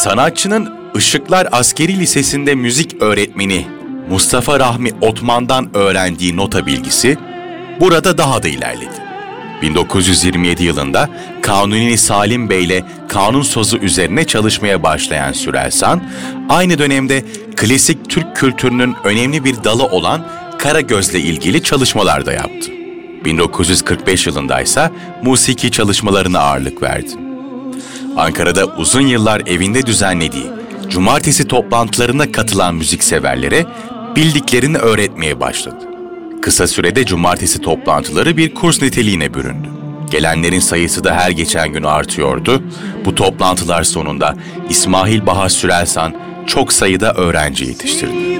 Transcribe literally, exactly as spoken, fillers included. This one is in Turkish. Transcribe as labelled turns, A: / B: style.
A: Sanatçının Işıklar Askeri Lisesi'nde müzik öğretmeni Mustafa Rahmi Otman'dan öğrendiği nota bilgisi burada daha da ilerledi. bin dokuz yüz yirmi yedi yılında Kanuni Salim Bey ile kanun sözü üzerine çalışmaya başlayan Sürelsan, aynı dönemde klasik Türk kültürünün önemli bir dalı olan Karagöz'le ilgili çalışmalar da yaptı. bin dokuz yüz kırk beş yılında ise musiki çalışmalarına ağırlık verdi. Ankara'da uzun yıllar evinde düzenlediği cumartesi toplantılarına katılan müzikseverlere bildiklerini öğretmeye başladı. Kısa sürede cumartesi toplantıları bir kurs niteliğine büründü. Gelenlerin sayısı da her geçen gün artıyordu. Bu toplantılar sonunda İsmail Baha Sürelsan çok sayıda öğrenci yetiştirdi.